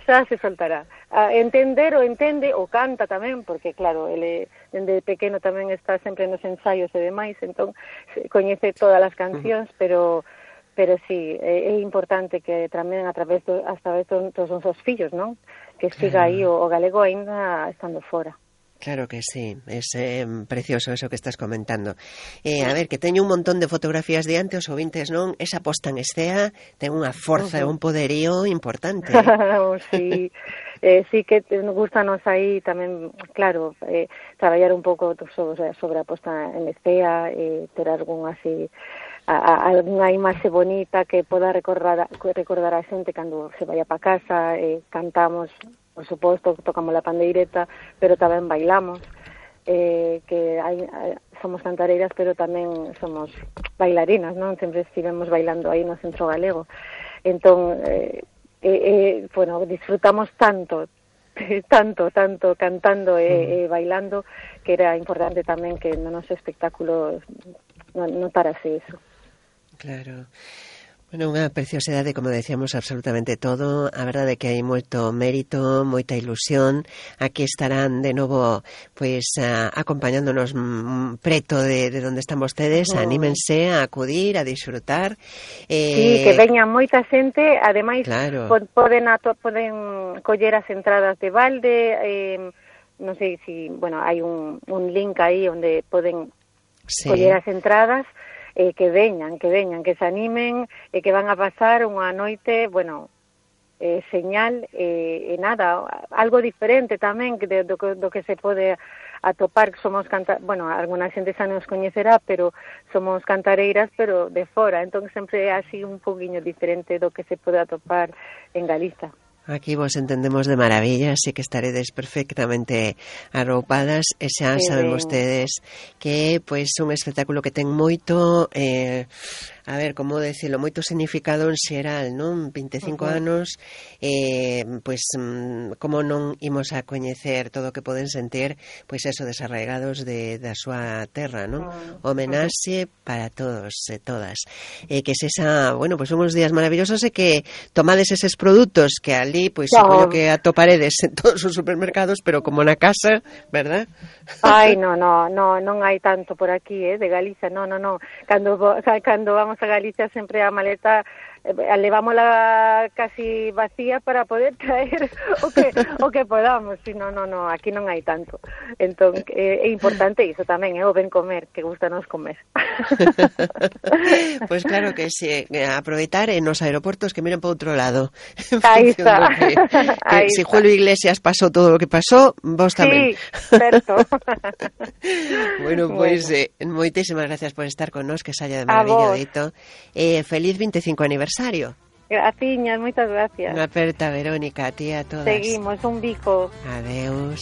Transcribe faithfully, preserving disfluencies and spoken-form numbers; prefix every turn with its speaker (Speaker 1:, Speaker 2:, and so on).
Speaker 1: xa se soltará. A entender o entende, o canta tamén, porque claro, ele dende pequeno tamén está sempre nos ensaios e demais, entón coñece todas as cancións, pero pero sí, é, é importante que tamén a través do, a través dos nosos fillos, non? Que siga
Speaker 2: Claro.
Speaker 1: aí o, o galego aínda estando fora.
Speaker 2: Claro que sí, es eh, precioso eso que estás comentando. Eh, a ver, que teño un montón de fotografías diante, os ouvintes non, esa posta en escena ten unha forza e
Speaker 1: Uh-huh.
Speaker 2: un poderío importante.
Speaker 1: Sí, eh, sí que gustanos aí tamén, claro, eh, traballar un pouco sobre, sobre a posta en escena, eh, ter algún así, a, a, algunha imaxe bonita que poda recordar, recordar a xente cando se vaya pa casa, eh, cantamos, por suposto, tocamos la pandeireta, pero tamén bailamos, eh, que hai, somos cantareiras, pero tamén somos bailarinas, non? Sempre estivemos bailando aí no Centro Galego. Entón, eh, eh, eh, bueno, disfrutamos tanto, tanto, tanto cantando e, e bailando, que era importante tamén que no noso espectáculo notárase eso.
Speaker 2: Claro. Bueno, unha preciosidade, como decíamos, absolutamente todo. A verdade é que hai moito mérito, moita ilusión. Aquí estarán de novo, pois, a, acompañándonos m, preto de, de donde están vostedes. Uh-huh. Anímense a acudir, a disfrutar. Eh,
Speaker 1: sí, que veña moita xente. Ademais,
Speaker 2: claro.
Speaker 1: pod, poden, ato, poden coller as entradas de balde. Eh, non sei si, bueno, hai un, un link aí onde poden sí. coller as entradas. Eh, que veñan, que veñan, que se animen, e eh, que van a pasar unha noite, bueno, eh, señal, e eh, eh, nada, algo diferente tamén de, do, do que se pode atopar. Somos canta, bueno, alguna xente xa nos coñecerá, pero somos cantareiras, pero de fora, entón sempre é así un poquinho diferente do que se pode atopar en Galiza.
Speaker 2: Aquí vos entendemos de maravilla, así que estaredes perfectamente arroupadas e xa
Speaker 1: sí,
Speaker 2: saben
Speaker 1: ben.
Speaker 2: vostedes que pois un espectáculo que ten moito, eh, a ver, como decirlo, moito significado en xeral, non? vinte e cinco uh-huh. anos, eh, pois como non imos a coñecer todo o que poden sentir, pois eso, desarraigados de, da súa terra, non? Uh-huh. Homenaxe para todos e todas. Eh, que se esa, bueno, pois son uns días maravillosos e que tomades eses produtos que ali pois no. supoño que atoparedes en todos os supermercados, pero como na casa, verdad?
Speaker 1: Ai, no, no, no, non hai tanto por aquí, eh, de Galicia, no, no, no. Cando, cando vamos a Galicia sempre a maleta eh, levámola casi vacía para poder traer o que o que podamos, si no, no, no, aquí non hai tanto. Entón, eh, é importante iso tamén, é eh, o ben comer, que gustanos comer.
Speaker 2: Pois pues claro que si, sí, aproveitar en os aeroportos que miren para outro lado.
Speaker 1: Aí está.
Speaker 2: Que, que Aí si Julio Iglesias pasou todo o que pasou, vos tamén.
Speaker 1: Sí, certo.
Speaker 2: Bueno, pois pues, eh, moitísimas gracias por estar con nós, que saia de maravilla dito. Eh, feliz vinte e cinco aniversario.
Speaker 1: Graciñas, moitas gracias.
Speaker 2: Unha aperta, Verónica, a ti a todas.
Speaker 1: Seguimos, un bico.
Speaker 2: Adeus.